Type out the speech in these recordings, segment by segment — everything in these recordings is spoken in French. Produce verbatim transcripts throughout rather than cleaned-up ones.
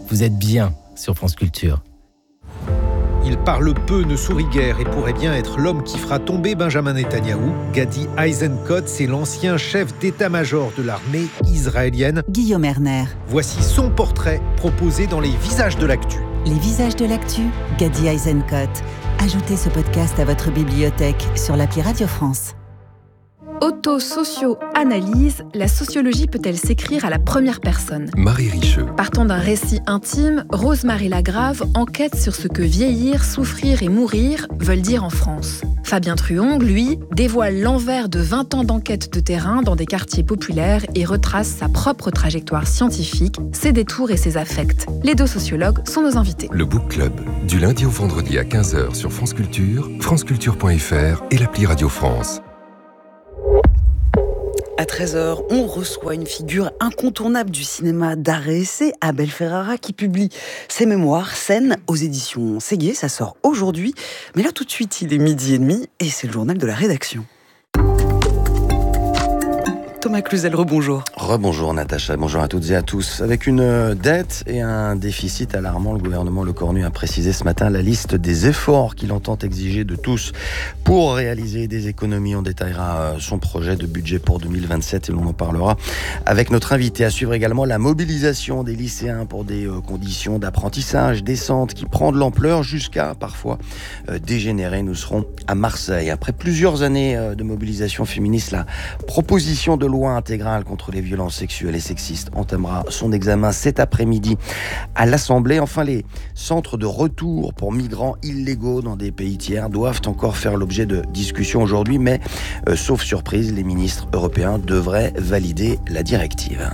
Vous êtes bien sur France Culture. Il parle peu, ne sourit guère et pourrait bien être l'homme qui fera tomber Benjamin Netanyahou. Gadi Eisenkot, c'est l'ancien chef d'état-major de l'armée israélienne. Guillaume Erner. Voici son portrait proposé dans les Visages de l'actu. Les Visages de l'actu, Gadi Eisenkot. Ajoutez ce podcast à votre bibliothèque sur l'appli Radio France. Auto-socio-analyse, la sociologie peut-elle s'écrire à la première personne ? Marie Richeux. Partant d'un récit intime, Rose-Marie Lagrave enquête sur ce que vieillir, souffrir et mourir veulent dire en France. Fabien Truong, lui, dévoile l'envers de vingt ans d'enquête de terrain dans des quartiers populaires et retrace sa propre trajectoire scientifique, ses détours et ses affects. Les deux sociologues sont nos invités. Le Book Club, du lundi au vendredi à quinze heures sur France Culture, franceculture point f r et l'appli Radio France. À treize heures, on reçoit une figure incontournable du cinéma d'art et essai, Abel Ferrara, qui publie ses mémoires Scènes aux éditions Séguier. Ça sort aujourd'hui. Mais là, tout de suite, il est midi et demi et c'est le journal de la rédaction. Thomas Cluzel, rebonjour. Rebonjour Natacha, bonjour à toutes et à tous. Avec une dette et un déficit alarmant, le gouvernement Lecornu a précisé ce matin la liste des efforts qu'il entend exiger de tous pour réaliser des économies. On détaillera son projet de budget pour deux mille vingt-sept et l'on en parlera avec notre invité. À suivre également la mobilisation des lycéens pour des conditions d'apprentissage décentes qui prend de l'ampleur jusqu'à parfois dégénérer. Nous serons à Marseille. Après plusieurs années de mobilisation féministe, la proposition de loi intégrale contre les violences sexuelles et sexistes entamera son examen cet après-midi à l'Assemblée. Enfin, les centres de retour pour migrants illégaux dans des pays tiers doivent encore faire l'objet de discussions aujourd'hui, mais euh, sauf surprise, les ministres européens devraient valider la directive.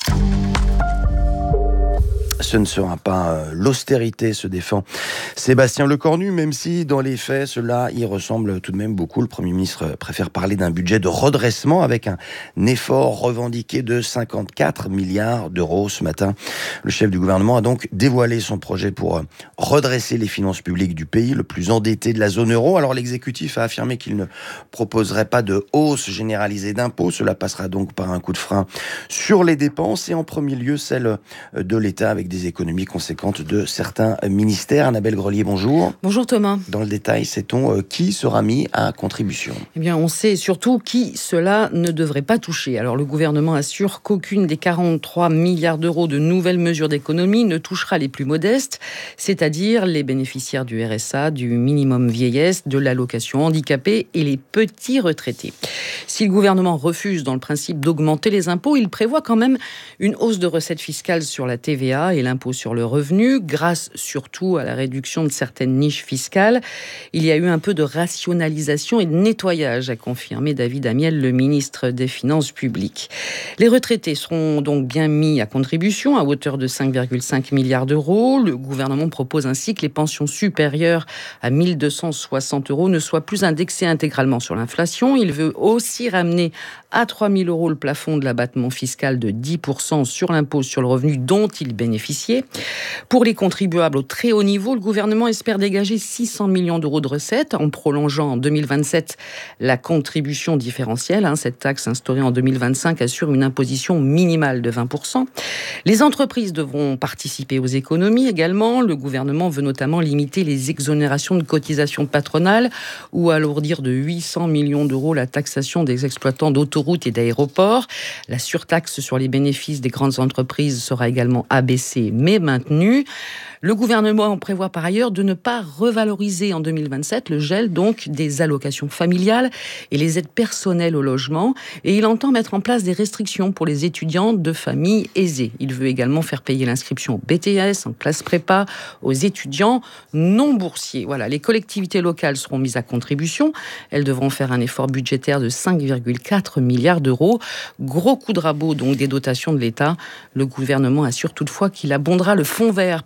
Ce ne sera pas euh, l'austérité, se défend Sébastien Lecornu, même si dans les faits, cela y ressemble tout de même beaucoup. Le Premier ministre préfère parler d'un budget de redressement avec un effort revendiqué de cinquante-quatre milliards d'euros. Ce matin, le chef du gouvernement a donc dévoilé son projet pour redresser les finances publiques du pays, le plus endetté de la zone euro. Alors l'exécutif a affirmé qu'il ne proposerait pas de hausse généralisée d'impôts. Cela passera donc par un coup de frein sur les dépenses et en premier lieu celle de l'État avec des économies conséquentes de certains ministères. Annabelle Grelier, bonjour. Bonjour Thomas. Dans le détail, sait-on qui sera mis à contribution ? Eh bien, on sait surtout qui cela ne devrait pas toucher. Alors, le gouvernement assure qu'aucune des quarante-trois milliards d'euros de nouvelles mesures d'économie ne touchera les plus modestes, c'est-à-dire les bénéficiaires du R S A, du minimum vieillesse, de l'allocation handicapée et les petits retraités. Si le gouvernement refuse dans le principe d'augmenter les impôts, il prévoit quand même une hausse de recettes fiscales sur la T V A et l'impôt sur le revenu, grâce surtout à la réduction de certaines niches fiscales. Il y a eu un peu de rationalisation et de nettoyage, a confirmé David Amiel, le ministre des Finances publiques. Les retraités seront donc bien mis à contribution à hauteur de cinq virgule cinq milliards d'euros. Le gouvernement propose ainsi que les pensions supérieures à mille deux cent soixante euros ne soient plus indexées intégralement sur l'inflation. Il veut aussi ramener à trois mille euros le plafond de l'abattement fiscal de dix pour cent sur l'impôt sur le revenu dont il bénéficie. Pour les contribuables au très haut niveau, le gouvernement espère dégager six cents millions d'euros de recettes en prolongeant en deux mille vingt-sept la contribution différentielle. Cette taxe instaurée en deux mille vingt-cinq assure une imposition minimale de vingt pour cent. Les entreprises devront participer aux économies également. Le gouvernement veut notamment limiter les exonérations de cotisations patronales ou alourdir de huit cents millions d'euros la taxation des exploitants d'autoroutes et d'aéroports. La surtaxe sur les bénéfices des grandes entreprises sera également abaissée mais maintenue. Le gouvernement prévoit par ailleurs de ne pas revaloriser en deux mille vingt-sept le gel donc des allocations familiales et les aides personnelles au logement. Et il entend mettre en place des restrictions pour les étudiants de familles aisées. Il veut également faire payer l'inscription au B T S, en classe prépa, aux étudiants non boursiers. Voilà, les collectivités locales seront mises à contribution. Elles devront faire un effort budgétaire de cinq virgule quatre milliards d'euros. Gros coup de rabot donc des dotations de l'État. Le gouvernement assure toutefois qu'il abondera le fonds vert pour les aider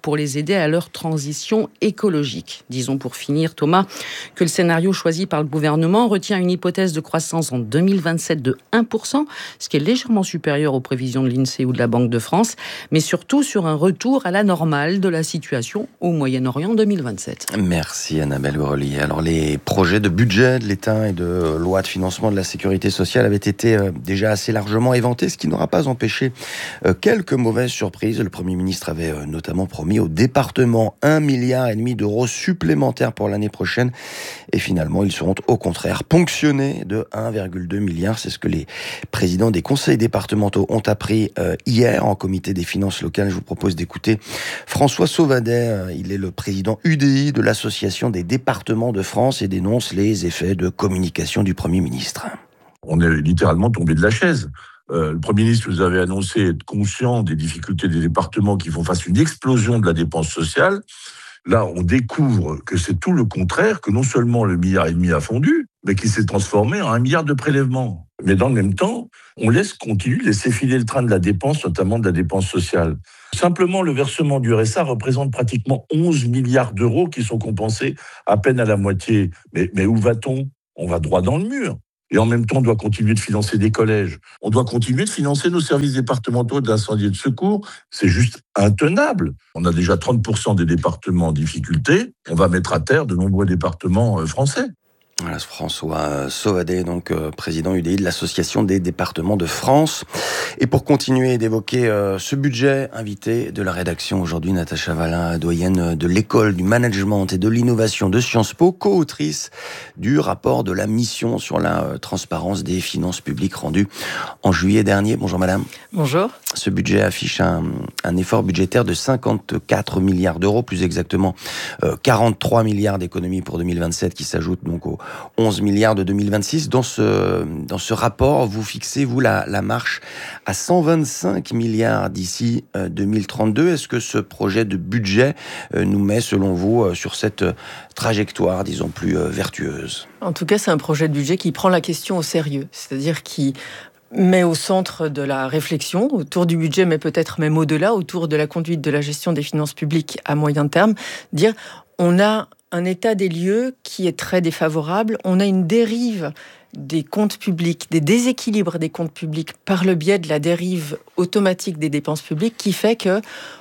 aider à leur transition écologique. Disons pour finir, Thomas, que le scénario choisi par le gouvernement retient une hypothèse de croissance en deux mille vingt-sept de un pour cent, ce qui est légèrement supérieur aux prévisions de l'INSEE ou de la Banque de France, mais surtout sur un retour à la normale de la situation au Moyen-Orient deux mille vingt-sept. Merci Annabelle Aurelier. Alors les projets de budget de l'État et de loi de financement de la sécurité sociale avaient été déjà assez largement éventés, ce qui n'aura pas empêché quelques mauvaises surprises. Le Premier ministre avait notamment promis au département un milliard et demi d'euros supplémentaires pour l'année prochaine. Et finalement, ils seront au contraire ponctionnés de un virgule deux milliard. C'est ce que les présidents des conseils départementaux ont appris euh, hier en comité des finances locales. Je vous propose d'écouter François Sauvadet. Il est le président U D I de l'Association des départements de France et dénonce les effets de communication du Premier ministre. On est littéralement tombé de la chaise. Euh, le Premier ministre nous avait annoncé être conscient des difficultés des départements qui font face à une explosion de la dépense sociale. Là, on découvre que c'est tout le contraire, que non seulement le milliard et demi a fondu, mais qu'il s'est transformé en un milliard de prélèvements. Mais dans le même temps, on laisse continuer, laisser filer le train de la dépense, notamment de la dépense sociale. Simplement, le versement du R S A représente pratiquement onze milliards d'euros qui sont compensés à peine à la moitié. Mais, mais où va-t-on ? On va droit dans le mur. Et en même temps, on doit continuer de financer des collèges. On doit continuer de financer nos services départementaux d'incendie et de secours. C'est juste intenable. On a déjà trente pour cent des départements en difficulté. On va mettre à terre de nombreux départements français. Voilà, François Sauvadet, donc euh, président U D I de l'Association des départements de France. Et pour continuer d'évoquer euh, ce budget, invité de la rédaction aujourd'hui, Natacha Vallin, doyenne de l'école du management et de l'innovation de Sciences Po, co-autrice du rapport de la mission sur la euh, transparence des finances publiques rendu en juillet dernier. Bonjour madame. Bonjour. Ce budget affiche un, un effort budgétaire de cinquante-quatre milliards d'euros, plus exactement euh, quarante-trois milliards d'économies pour deux mille vingt-sept qui s'ajoutent donc aux onze milliards de deux mille vingt-six. Dans ce, dans ce rapport, vous fixez, vous, la, la marche à cent vingt-cinq milliards d'ici euh, deux mille trente-deux. Est-ce que ce projet de budget euh, nous met, selon vous, euh, sur cette euh, trajectoire, disons, plus euh, vertueuse ? En tout cas, c'est un projet de budget qui prend la question au sérieux, c'est-à-dire qui met au centre de la réflexion autour du budget, mais peut-être même au-delà, autour de la conduite de la gestion des finances publiques à moyen terme, dire on a un état des lieux qui est très défavorable, on a une dérive des comptes publics, des déséquilibres des comptes publics par le biais de la dérive automatique des dépenses publiques qui fait que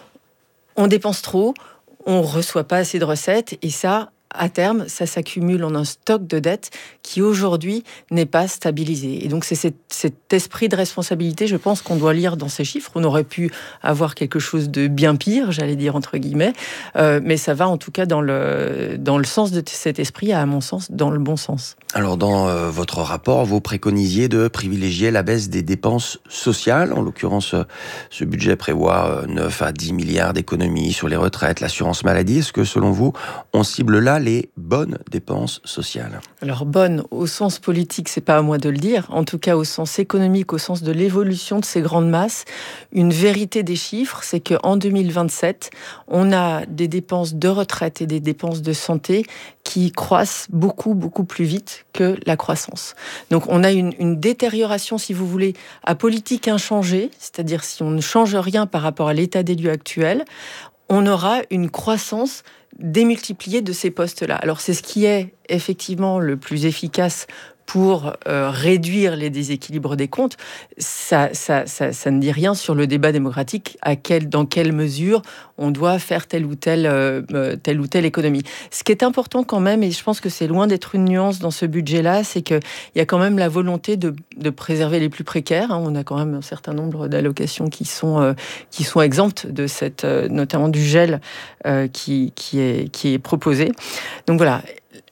on dépense trop, on reçoit pas assez de recettes et ça, à terme, ça s'accumule en un stock de dettes qui aujourd'hui n'est pas stabilisé. Et donc c'est cet, cet esprit de responsabilité, je pense, qu'on doit lire dans ces chiffres. On aurait pu avoir quelque chose de bien pire, j'allais dire entre guillemets, euh, mais ça va en tout cas dans le, dans le sens de cet esprit, à mon sens, dans le bon sens. Alors dans euh, votre rapport, vous préconisiez de privilégier la baisse des dépenses sociales. En l'occurrence, euh, ce budget prévoit euh, neuf à dix milliards d'économies sur les retraites, l'assurance maladie. Est-ce que selon vous, on cible là les bonnes dépenses sociales? Alors bonnes au sens politique, c'est pas à moi de le dire. En tout cas, au sens économique, au sens de l'évolution de ces grandes masses, une vérité des chiffres, c'est qu'en deux mille vingt-sept, on a des dépenses de retraite et des dépenses de santé qui croissent beaucoup, beaucoup plus vite que la croissance. Donc on a une, une détérioration, si vous voulez, à politique inchangée, c'est-à-dire si on ne change rien par rapport à l'état des lieux actuel, on aura une croissance démultipliée de ces postes-là. Alors c'est ce qui est effectivement le plus efficace pour euh, réduire les déséquilibres des comptes. Ça, ça, ça, ça ne dit rien sur le débat démocratique, à quel, dans quelle mesure on doit faire telle ou telle, euh, telle ou telle économie. Ce qui est important quand même, et je pense que c'est loin d'être une nuance dans ce budget-là, c'est qu'il y a quand même la volonté de, de préserver les plus précaires. Hein. On a quand même un certain nombre d'allocations qui sont, euh, qui sont exemptes de cette, euh, notamment du gel euh, qui, qui, est, qui est proposé. Donc voilà.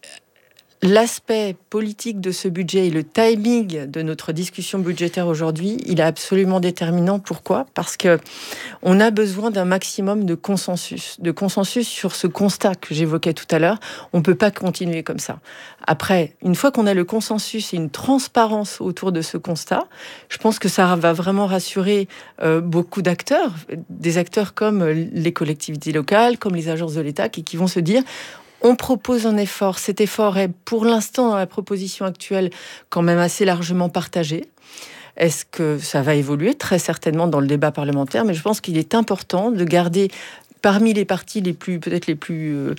L'aspect politique de ce budget et le timing de notre discussion budgétaire aujourd'hui, il est absolument déterminant. Pourquoi ? Parce que on a besoin d'un maximum de consensus, de consensus sur ce constat que j'évoquais tout à l'heure. On ne peut pas continuer comme ça. Après, une fois qu'on a le consensus et une transparence autour de ce constat, je pense que ça va vraiment rassurer euh, beaucoup d'acteurs, des acteurs comme les collectivités locales, comme les agences de l'État, qui, qui vont se dire on propose un effort. Cet effort est, pour l'instant, dans la proposition actuelle, quand même assez largement partagé. Est-ce que ça va évoluer ? Très certainement dans le débat parlementaire, mais je pense qu'il est important de garder parmi les partis les plus, peut-être les plus euh,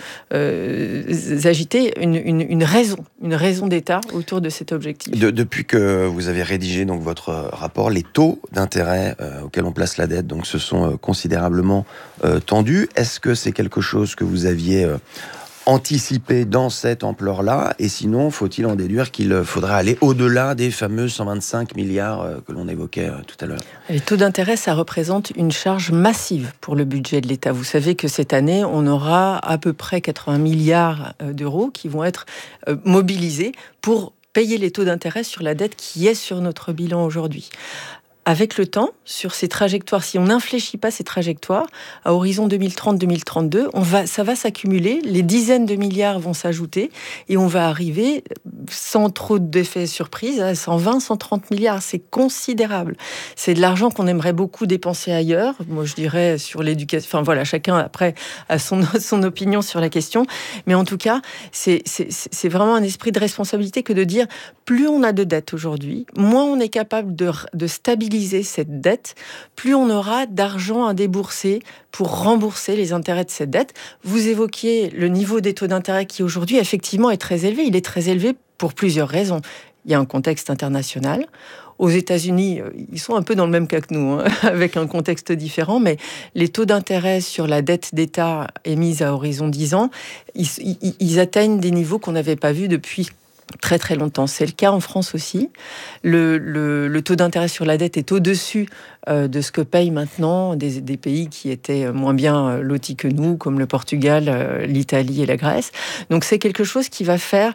euh, agités, une, une, une raison, une raison d'État autour de cet objectif. De, depuis que vous avez rédigé donc votre rapport, les taux d'intérêt euh, auxquels on place la dette donc se sont euh, considérablement euh, tendus. Est-ce que c'est quelque chose que vous aviez euh, anticipé dans cette ampleur-là? Et sinon, faut-il en déduire qu'il faudrait aller au-delà des fameux cent vingt-cinq milliards euh, que l'on évoquait euh, tout à l'heure? Les taux d'intérêt, ça représente une charge massive pour le budget de l'État. Vous savez que cette année, on aura à peu près quatre-vingts milliards d'euros qui vont être euh, mobilisés pour payer les taux d'intérêt sur la dette qui est sur notre bilan aujourd'hui. Avec le temps, sur ces trajectoires, si on n'infléchit pas ces trajectoires, à horizon deux mille trente deux mille trente-deux, on va, ça va s'accumuler, les dizaines de milliards vont s'ajouter, et on va arriver, sans trop d'effets surprise, à cent vingt, cent trente milliards. C'est considérable. C'est de l'argent qu'on aimerait beaucoup dépenser ailleurs. Moi, je dirais sur l'éducation. Enfin voilà, chacun après a son, son opinion sur la question. Mais en tout cas, c'est, c'est, c'est vraiment un esprit de responsabilité que de dire plus on a de dettes aujourd'hui, moins on est capable de, de stabiliser cette dette, plus on aura d'argent à débourser pour rembourser les intérêts de cette dette. Vous évoquiez le niveau des taux d'intérêt qui aujourd'hui effectivement est très élevé. Il est très élevé pour plusieurs raisons. Il y a un contexte international. Aux États-Unis, ils sont un peu dans le même cas que nous, hein, avec un contexte différent, mais les taux d'intérêt sur la dette d'État émise à horizon dix ans, ils, ils, ils atteignent des niveaux qu'on n'avait pas vus depuis très très longtemps. C'est le cas en France aussi. Le, le, le taux d'intérêt sur la dette est au-dessus euh, de ce que payent maintenant des, des pays qui étaient moins bien lotis que nous, comme le Portugal, euh, l'Italie et la Grèce. Donc c'est quelque chose qui va faire...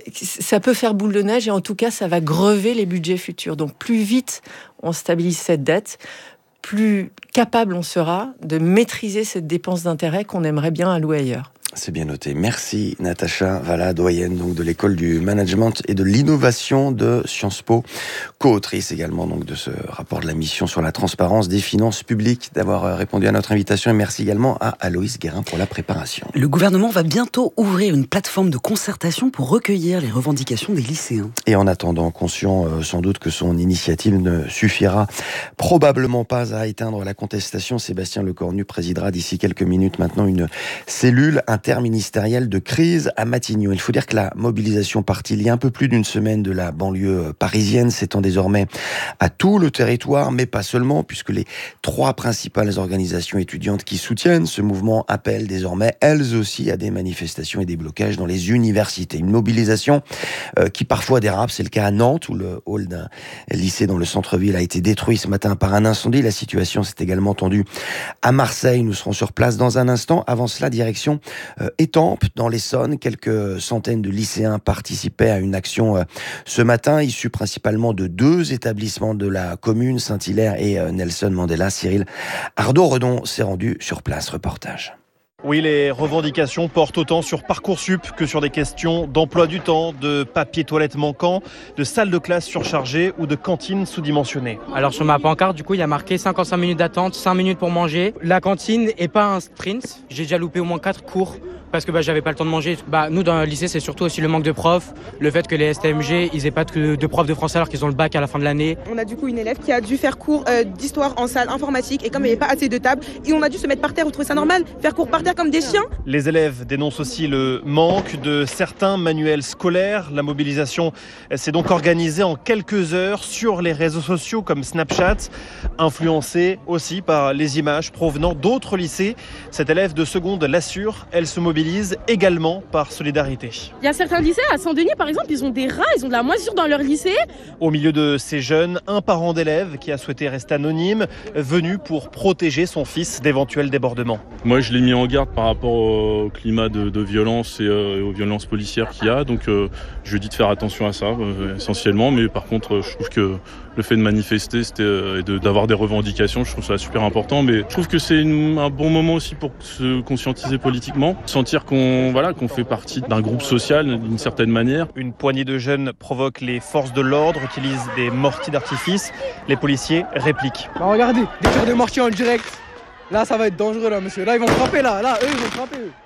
Ça peut faire boule de neige et en tout cas, ça va grever les budgets futurs. Donc plus vite on stabilise cette dette, plus capable on sera de maîtriser cette dépense d'intérêt qu'on aimerait bien allouer ailleurs. C'est bien noté. Merci Natacha Valla, doyenne donc de l'école du management et de l'innovation de Sciences Po, co-autrice également donc de ce rapport de la mission sur la transparence des finances publiques, d'avoir répondu à notre invitation, et merci également à Aloïs Guérin pour la préparation. Le gouvernement va bientôt ouvrir une plateforme de concertation pour recueillir les revendications des lycéens. Et en attendant, conscient euh, sans doute que son initiative ne suffira probablement pas à éteindre la contestation, Sébastien Lecornu présidera d'ici quelques minutes maintenant une cellule interministérielle de crise à Matignon. Il faut dire que la mobilisation partie il y a un peu plus d'une semaine de la banlieue parisienne s'étend désormais à tout le territoire, mais pas seulement, puisque les trois principales organisations étudiantes qui soutiennent ce mouvement appellent désormais, elles aussi, à des manifestations et des blocages dans les universités. Une mobilisation euh, qui parfois dérape. C'est le cas à Nantes, où le hall d'un lycée dans le centre-ville a été détruit ce matin par un incendie. La situation s'est également tendue à Marseille. Nous serons sur place dans un instant. Avant cela, direction Euh, Étampes, dans l'Essonne. Quelques centaines de lycéens participaient à une action euh, ce matin, issue principalement de deux établissements de la commune, Saint-Hilaire et euh, Nelson Mandela. Cyril Ardo-Redon s'est rendu sur place. Reportage. Oui, les revendications portent autant sur Parcoursup que sur des questions d'emploi du temps, de papier toilette manquant, de salles de classe surchargées ou de cantines sous-dimensionnées. Alors sur ma pancarte, du coup, il y a marqué cinquante-cinq minutes d'attente, cinq minutes pour manger. La cantine est pas un sprint. J'ai déjà loupé au moins quatre cours parce que bah, j'avais pas le temps de manger. Bah, nous, dans le lycée, c'est surtout aussi le manque de profs, le fait que les S T M G, ils aient pas de, de profs de français alors qu'ils ont le bac à la fin de l'année. On a du coup une élève qui a dû faire cours euh, d'histoire en salle informatique, et comme il n'y avait pas assez de tables, et on a dû se mettre par terre. Vous trouvez ça normal? Faire cours par terre comme des chiens? Les élèves dénoncent aussi le manque de certains manuels scolaires. La mobilisation s'est donc organisée en quelques heures sur les réseaux sociaux comme Snapchat, influencée aussi par les images provenant d'autres lycées. Cette élève de seconde l'assure, elle se mobilise également par solidarité. Il y a certains lycées, à Saint-Denis par exemple, ils ont des rats, ils ont de la moisissure dans leur lycée. Au milieu de ces jeunes, un parent d'élève qui a souhaité rester anonyme, venu pour protéger son fils d'éventuels débordements. Moi je l'ai mis en garde par rapport au climat de, de violence et euh, aux violences policières qu'il y a, donc euh, je lui dis de faire attention à ça euh, essentiellement, mais par contre je trouve que le fait de manifester c'était, euh, et de, d'avoir des revendications, je trouve ça super important, mais je trouve que c'est une, un bon moment aussi pour se conscientiser politiquement, sentir qu'on, voilà, qu'on fait partie d'un groupe social d'une certaine manière. Une poignée de jeunes provoque les forces de l'ordre, utilisent des mortiers d'artifice, les policiers répliquent. Bah regardez, des tirs de mortier en direct. Là, ça va être dangereux, là, monsieur. Là, ils vont frapper, là. Là, eux, ils vont frapper, eux. On est des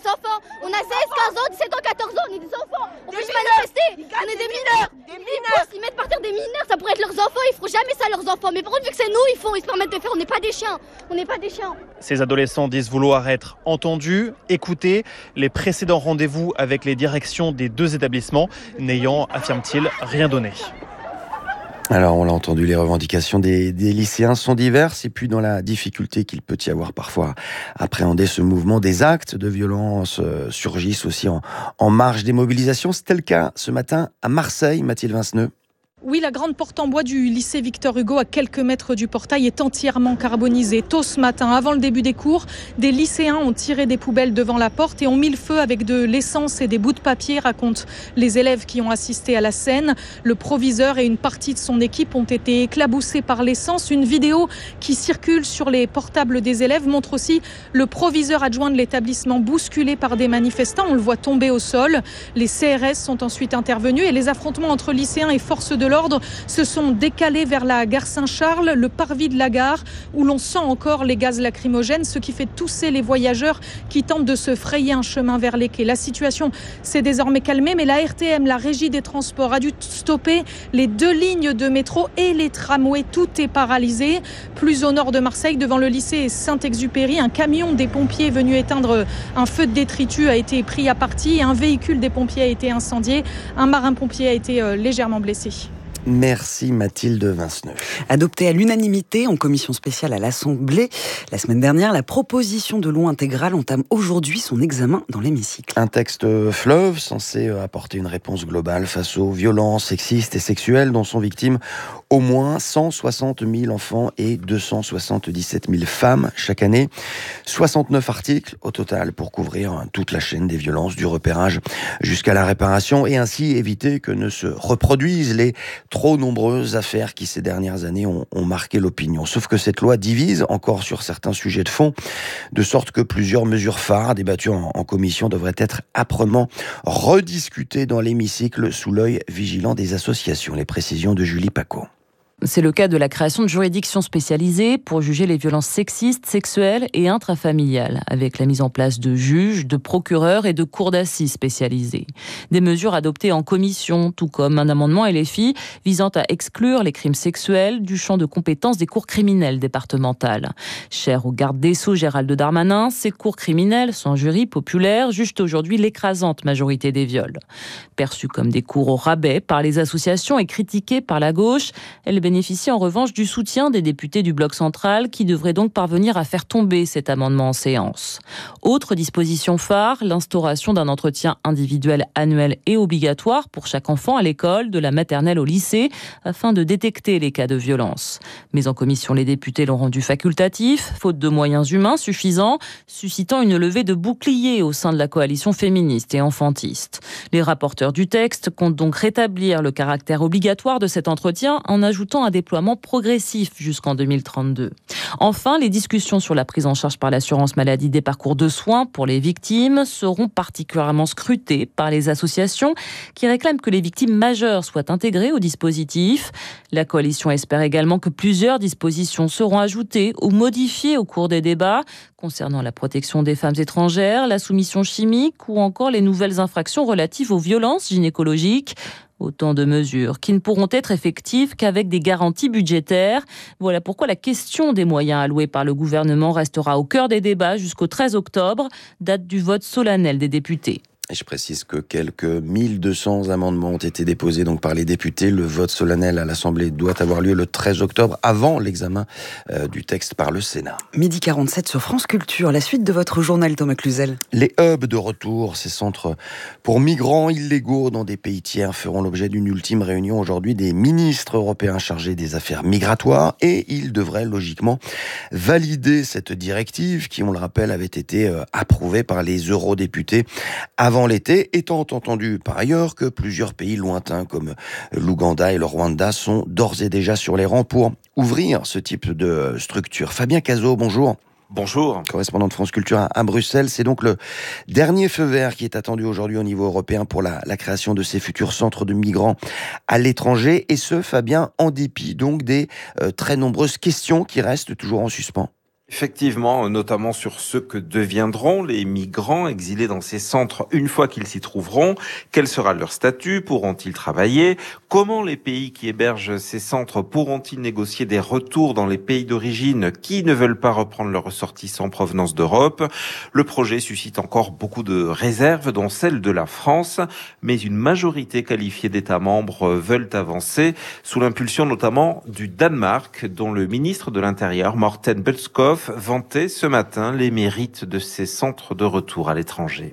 enfants. On a seize, quinze ans, dix-sept ans, quatorze ans, on est des enfants. On peut se manifester, on est des mineurs. Des mineurs. Ils mettent par terre des mineurs, ça pourrait être leurs enfants, ils feront jamais ça leurs enfants. Mais par contre, vu que c'est nous, ils font, ils se permettent de faire, on n'est pas des chiens. On n'est pas des chiens. Ces adolescents disent vouloir être entendus, écoutés. Les précédents rendez-vous avec les directions des deux établissements n'ayant, affirme-t-il, rien donné. Alors, on l'a entendu, les revendications des, des lycéens sont diverses, et puis dans la difficulté qu'il peut y avoir parfois à appréhender ce mouvement, des actes de violence euh, surgissent aussi en, en marge des mobilisations. C'était le cas ce matin à Marseille, Mathilde Vinceneux. Oui, la grande porte en bois du lycée Victor Hugo, à quelques mètres du portail, est entièrement carbonisée. Tôt ce matin, avant le début des cours, des lycéens ont tiré des poubelles devant la porte et ont mis le feu avec de l'essence et des bouts de papier, racontent les élèves qui ont assisté à la scène. Le proviseur et une partie de son équipe ont été éclaboussés par l'essence. Une vidéo qui circule sur les portables des élèves montre aussi le proviseur adjoint de l'établissement bousculé par des manifestants. On le voit tomber au sol. Les C R S sont ensuite intervenus et les affrontements entre lycéens et forces de l'ordre se sont décalés vers la gare Saint-Charles, le parvis de la gare, où l'on sent encore les gaz lacrymogènes, ce qui fait tousser les voyageurs qui tentent de se frayer un chemin vers les quais. La situation s'est désormais calmée, mais la R T M, la Régie des Transports, a dû stopper les deux lignes de métro et les tramways. Tout est paralysé. Plus au nord de Marseille, devant le lycée Saint-Exupéry, un camion des pompiers venu éteindre un feu de détritus a été pris à partie et un véhicule des pompiers a été incendié. Un marin-pompier a été légèrement blessé. Merci Mathilde Vinceneux. Adoptée à l'unanimité en commission spéciale à l'Assemblée la semaine dernière, la proposition de loi intégrale entame aujourd'hui son examen dans l'hémicycle. Un texte fleuve censé apporter une réponse globale face aux violences sexistes et sexuelles dont sont victimes au moins cent soixante mille enfants et deux cent soixante-dix-sept mille femmes chaque année. soixante-neuf articles au total pour couvrir toute la chaîne des violences, du repérage jusqu'à la réparation, et ainsi éviter que ne se reproduisent les trop nombreuses affaires qui ces dernières années ont, ont marqué l'opinion. Sauf que cette loi divise encore sur certains sujets de fond, de sorte que plusieurs mesures phares débattues en, en commission devraient être âprement rediscutées dans l'hémicycle sous l'œil vigilant des associations. Les précisions de Julie Paco. C'est le cas de la création de juridictions spécialisées pour juger les violences sexistes, sexuelles et intrafamiliales, avec la mise en place de juges, de procureurs et de cours d'assises spécialisées. Des mesures adoptées en commission, tout comme un amendement L F I visant à exclure les crimes sexuels du champ de compétences des cours criminelles départementales. Cher au garde des Sceaux Gérald Darmanin, ces cours criminelles, sans jury populaire, jugent aujourd'hui l'écrasante majorité des viols. Perçues comme des cours au rabais par les associations et critiquées par la gauche, elles bénéficie en revanche du soutien des députés du bloc central qui devraient donc parvenir à faire tomber cet amendement en séance. Autre disposition phare, l'instauration d'un entretien individuel annuel et obligatoire pour chaque enfant à l'école, de la maternelle au lycée, afin de détecter les cas de violence. Mais en commission, les députés l'ont rendu facultatif, faute de moyens humains suffisants, suscitant une levée de boucliers au sein de la coalition féministe et enfantiste. Les rapporteurs du texte comptent donc rétablir le caractère obligatoire de cet entretien en ajoutant un déploiement progressif jusqu'en deux mille trente-deux. Enfin, les discussions sur la prise en charge par l'assurance maladie des parcours de soins pour les victimes seront particulièrement scrutées par les associations qui réclament que les victimes majeures soient intégrées au dispositif. La coalition espère également que plusieurs dispositions seront ajoutées ou modifiées au cours des débats concernant la protection des femmes étrangères, la soumission chimique ou encore les nouvelles infractions relatives aux violences gynécologiques. Autant de mesures qui ne pourront être effectives qu'avec des garanties budgétaires. Voilà pourquoi la question des moyens alloués par le gouvernement restera au cœur des débats jusqu'au treize octobre, date du vote solennel des députés. Et je précise que quelques mille deux cents amendements ont été déposés donc par les députés. Le vote solennel à l'Assemblée doit avoir lieu le treize octobre, avant l'examen euh, du texte par le Sénat. midi quarante-sept sur France Culture, la suite de votre journal, Thomas Cluzel. Les hubs de retour, ces centres pour migrants illégaux dans des pays tiers, feront l'objet d'une ultime réunion aujourd'hui des ministres européens chargés des affaires migratoires, et ils devraient logiquement valider cette directive qui, on le rappelle, avait été euh, approuvée par les eurodéputés avant Avant l'été, étant entendu par ailleurs que plusieurs pays lointains comme l'Ouganda et le Rwanda sont d'ores et déjà sur les rangs pour ouvrir ce type de structure. Fabien Cazot, bonjour. Bonjour. Correspondant de France Culture à, à Bruxelles. C'est donc le dernier feu vert qui est attendu aujourd'hui au niveau européen pour la, la création de ces futurs centres de migrants à l'étranger. Et ce, Fabien, en dépit donc des euh, très nombreuses questions qui restent toujours en suspens. Effectivement, notamment sur ce que deviendront les migrants exilés dans ces centres une fois qu'ils s'y trouveront. Quel sera leur statut? Pourront-ils travailler? Comment les pays qui hébergent ces centres pourront-ils négocier des retours dans les pays d'origine qui ne veulent pas reprendre leurs ressortissants en provenance d'Europe? Le projet suscite encore beaucoup de réserves, dont celle de la France, mais une majorité qualifiée d'États membres veulent avancer, sous l'impulsion notamment du Danemark, dont le ministre de l'Intérieur, Morten Bødskov, vantait ce matin les mérites de ces centres de retour à l'étranger.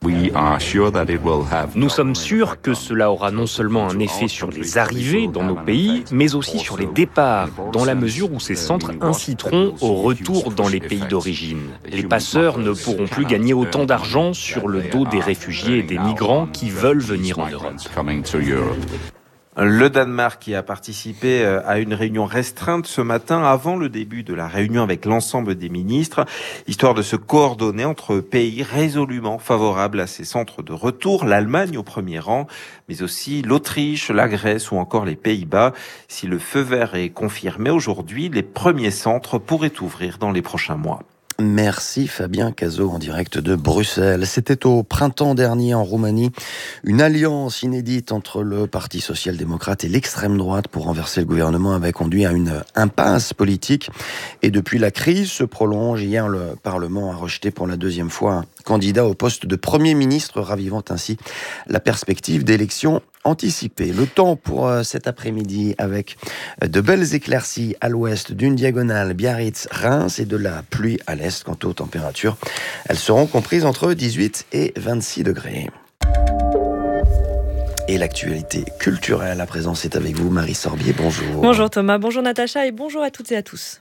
Nous sommes sûrs que cela aura non seulement un effet sur les arrivées dans nos pays, mais aussi sur les départs, dans la mesure où ces centres inciteront au retour dans les pays d'origine. Les passeurs ne pourront plus gagner autant d'argent sur le dos des réfugiés et des migrants qui veulent venir en Europe. Le Danemark qui a participé à une réunion restreinte ce matin avant le début de la réunion avec l'ensemble des ministres, histoire de se coordonner entre pays résolument favorables à ces centres de retour, l'Allemagne au premier rang, mais aussi l'Autriche, la Grèce ou encore les Pays-Bas. Si le feu vert est confirmé aujourd'hui, les premiers centres pourraient ouvrir dans les prochains mois. Merci Fabien Cazot en direct de Bruxelles. C'était au printemps dernier en Roumanie, une alliance inédite entre le Parti social-démocrate et l'extrême droite pour renverser le gouvernement avait conduit à une impasse politique. Et depuis, la crise se prolonge. Hier, le Parlement a rejeté pour la deuxième fois un candidat au poste de Premier ministre, ravivant ainsi la perspective d'élections anticipé. Le temps pour euh, cet après-midi avec de belles éclaircies à l'ouest d'une diagonale Biarritz-Reims et de la pluie à l'est. Quant aux températures, elles seront comprises entre dix-huit et vingt-six degrés. Et l'actualité culturelle à présent, c'est avec vous, Marie Sorbier. Bonjour. Bonjour Thomas, bonjour Natacha et bonjour à toutes et à tous.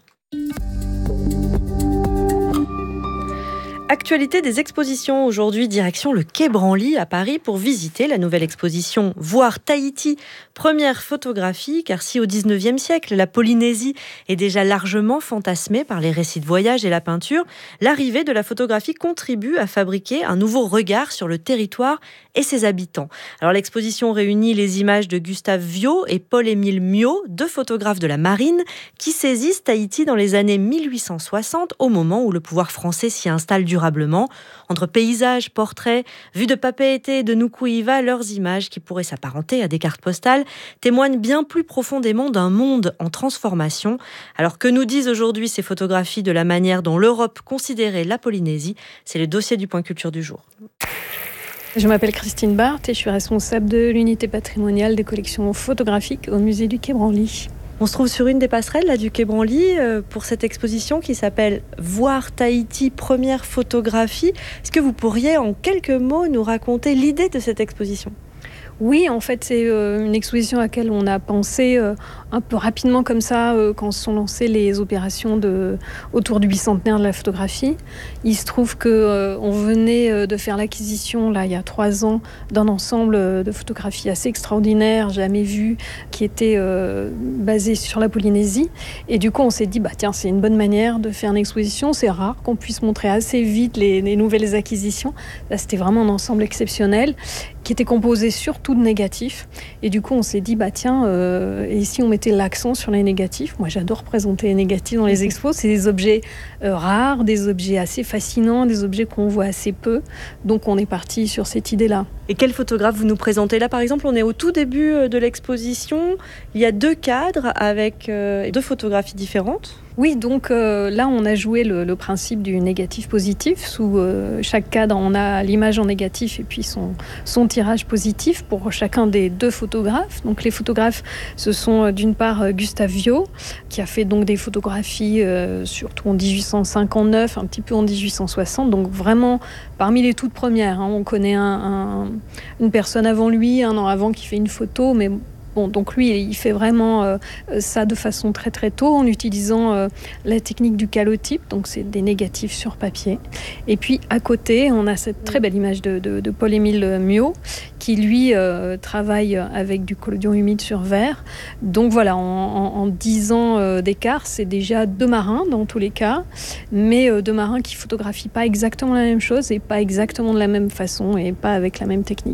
Actualité des expositions aujourd'hui, direction le Quai Branly à Paris pour visiter la nouvelle exposition Voir Tahiti, première photographie, car si au dix-neuvième siècle la Polynésie est déjà largement fantasmée par les récits de voyage et la peinture, l'arrivée de la photographie contribue à fabriquer un nouveau regard sur le territoire et ses habitants. Alors l'exposition réunit les images de Gustave Viau et Paul-Émile Miot, deux photographes de la marine, qui saisissent Tahiti dans les années mille huit cent soixante, au moment où le pouvoir français s'y installe durablement. Entre paysages, portraits, vues de Papeete et de Nuku'iva, leurs images, qui pourraient s'apparenter à des cartes postales, témoignent bien plus profondément d'un monde en transformation. Alors que nous disent aujourd'hui ces photographies de la manière dont l'Europe considérait la Polynésie? C'est le dossier du Point Culture du jour. Je m'appelle Christine Barthes et je suis responsable de l'unité patrimoniale des collections photographiques au musée du Quai Branly. On se trouve sur une des passerelles là, du Quai Branly euh, pour cette exposition qui s'appelle Voir Tahiti, première photographie. Est-ce que vous pourriez en quelques mots nous raconter l'idée de cette exposition ? Oui, en fait, c'est euh, une exposition à laquelle on a pensé euh, un peu rapidement comme ça euh, quand se sont lancées les opérations de, autour du bicentenaire de la photographie. Il se trouve qu'on euh, venait euh, de faire l'acquisition, là, il y a trois ans, d'un ensemble euh, de photographies assez extraordinaires, jamais vues, qui était euh, basé sur la Polynésie. Et du coup, on s'est dit, bah, tiens, c'est une bonne manière de faire une exposition. C'est rare qu'on puisse montrer assez vite les, les nouvelles acquisitions. Là, c'était vraiment un ensemble exceptionnel qui était composé surtout de négatifs. Et du coup, on s'est dit, bah tiens, euh, et si on mettait l'accent sur les négatifs? Moi, j'adore présenter les négatifs dans les expos. C'est des objets euh, rares, des objets assez fascinants, des objets qu'on voit assez peu. Donc, on est parti sur cette idée-là. Et quel photographe vous nous présentez là? Par exemple, on est au tout début de l'exposition. Il y a deux cadres avec euh, deux photographies différentes. Oui, donc euh, là, on a joué le, le principe du négatif positif. Sous euh, chaque cadre, on a l'image en négatif et puis son, son tirage positif pour chacun des deux photographes. Donc les photographes, ce sont euh, d'une part euh, Gustave Viau, qui a fait donc des photographies euh, surtout en dix-huit cent cinquante-neuf, un petit peu en dix-huit cent soixante. Donc vraiment parmi les toutes premières. Hein, on connaît un, un, une personne avant lui, un an avant, qui fait une photo, mais bon, donc lui, il fait vraiment euh, ça de façon très très tôt en utilisant euh, la technique du calotype, donc c'est des négatifs sur papier. Et puis à côté, on a cette très belle image de, de, de Paul-Émile Miot qui lui euh, travaille avec du collodion humide sur verre. Donc voilà, en, en, en dix ans euh, d'écart, c'est déjà deux marins dans tous les cas, mais euh, deux marins qui photographient pas exactement la même chose et pas exactement de la même façon et pas avec la même technique.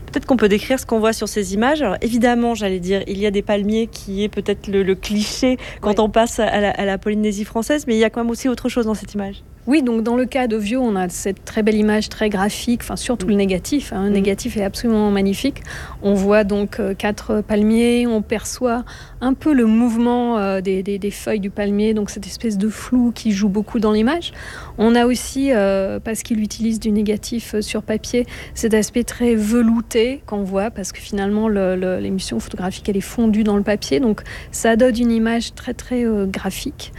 Peut-être qu'on peut décrire ce qu'on voit sur ces images. Alors évidemment, j'allais dire, il y a des palmiers qui est peut-être le, le cliché quand oui. on passe à la, à la Polynésie française, mais il y a quand même aussi autre chose dans cette image. Oui, donc dans le cas de Vio, on a cette très belle image, très graphique, enfin surtout mmh. le négatif. Hein. Le mmh. négatif est absolument magnifique. On voit donc euh, quatre palmiers, on perçoit un peu le mouvement euh, des, des, des feuilles du palmier, donc cette espèce de flou qui joue beaucoup dans l'image. On a aussi, euh, parce qu'il utilise du négatif euh, sur papier, cet aspect très velouté qu'on voit, parce que finalement le, le, l'émulsion photographique elle est fondue dans le papier, donc ça donne une image très très euh, graphique,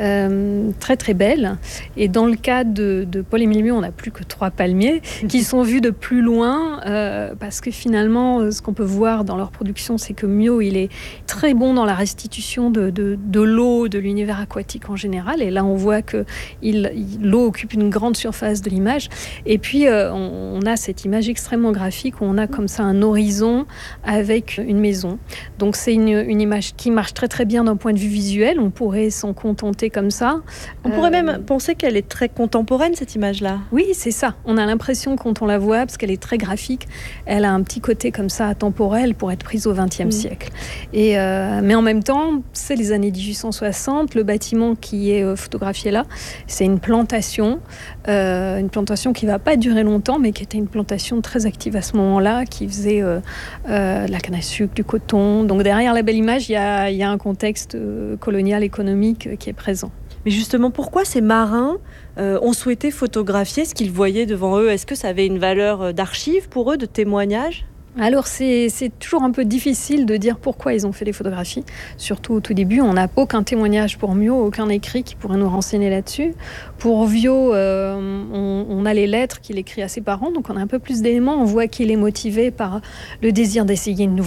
euh, très très belle. Et dans le cas de, de Paul-Émile Mio, on n'a plus que trois palmiers qui sont vus de plus loin, euh, parce que finalement, ce qu'on peut voir dans leur production, c'est que Mio, il est très bon dans la restitution de, de, de l'eau, de l'univers aquatique en général. Et là, on voit que il, il, l'eau occupe une grande surface de l'image. Et puis, euh, on, on a cette image extrêmement graphique où on a comme ça un horizon avec une maison. Donc, c'est une, une image qui marche très très bien d'un point de vue visuel. On pourrait s'en contenter comme ça. On euh, pourrait même penser qu'elle est très contemporaine, cette image-là. Oui, c'est ça. On a l'impression quand on la voit, parce qu'elle est très graphique, elle a un petit côté comme ça temporel pour être prise au vingtième mmh. siècle. Et, euh, mais en même temps, c'est les années dix-huit cent soixante. Le bâtiment qui est euh, photographié là, c'est une plantation, euh, une plantation qui ne va pas durer longtemps, mais qui était une plantation très active à ce moment-là, qui faisait euh, euh, de la canne à sucre, du coton. Donc derrière la belle image, il y a, y a un contexte euh, colonial, économique euh, qui est présent. Mais justement, pourquoi ces marins euh, ont souhaité photographier ce qu'ils voyaient devant eux ? Est-ce que ça avait une valeur d'archive pour eux, de témoignage ? Alors c'est, c'est toujours un peu difficile de dire pourquoi ils ont fait les photographies. Surtout au tout début, on n'a aucun témoignage pour Mio, aucun écrit qui pourrait nous renseigner là-dessus. Pour Vio, euh, on, on a les lettres qu'il écrit à ses parents, donc on a un peu plus d'éléments. On voit qu'il est motivé par le désir d'essayer une nouvelle